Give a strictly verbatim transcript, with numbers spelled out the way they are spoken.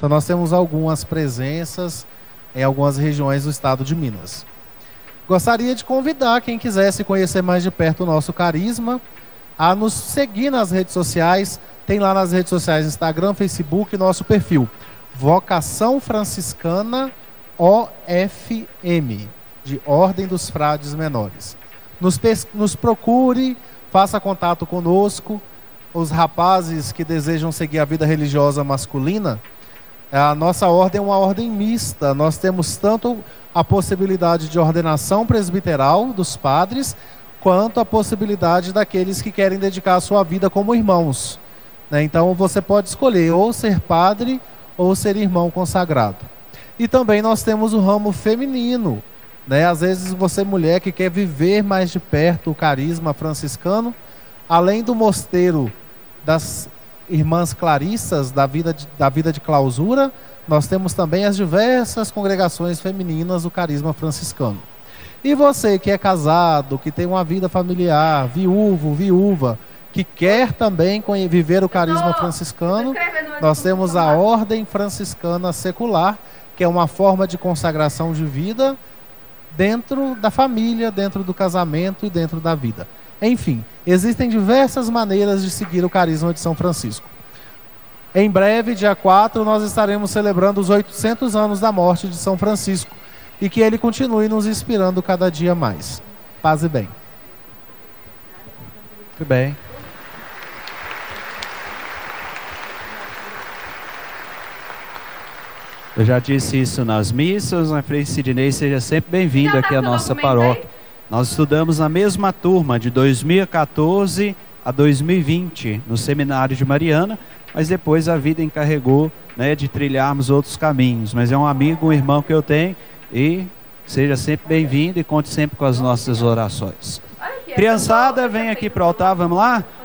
Então nós temos algumas presenças em algumas regiões do estado de Minas. Gostaria de convidar quem quisesse conhecer mais de perto o nosso carisma a nos seguir nas redes sociais. Tem lá nas redes sociais, Instagram, Facebook, nosso perfil Vocação Franciscana O F M, de Ordem dos Frades Menores. Nos, nos procure, faça contato conosco. Os rapazes que desejam seguir a vida religiosa masculina, a nossa ordem é uma ordem mista. Nós temos tanto a possibilidade de ordenação presbiteral dos padres, quanto a possibilidade daqueles que querem dedicar a sua vida como irmãos, né? Então você pode escolher ou ser padre ou ser irmão consagrado. E também nós temos o ramo feminino, né? Às vezes você, mulher, que quer viver mais de perto o carisma franciscano, além do mosteiro das Irmãs Clarissas, da vida de, da vida de clausura, nós temos também as diversas congregações femininas do carisma franciscano. E você que é casado, que tem uma vida familiar, viúvo, viúva, que quer também viver o carisma franciscano, nós temos a Ordem Franciscana Secular, que é uma forma de consagração de vida dentro da família, dentro do casamento e dentro da vida. Enfim, existem diversas maneiras de seguir o carisma de São Francisco. Em breve, dia quatro, nós estaremos celebrando os oitocentos anos da morte de São Francisco, e que ele continue nos inspirando cada dia mais. Paz e bem. Muito bem. Eu já disse isso nas missas, né? Frei Sidney, seja sempre bem-vindo aqui à nossa paróquia. Nós estudamos na mesma turma, de dois mil e quatorze a dois mil e vinte, no Seminário de Mariana, mas depois a vida encarregou, né, de trilharmos outros caminhos. Mas é um amigo, um irmão que eu tenho, e seja sempre bem-vindo e conte sempre com as nossas orações. Criançada, vem aqui para o altar, vamos lá?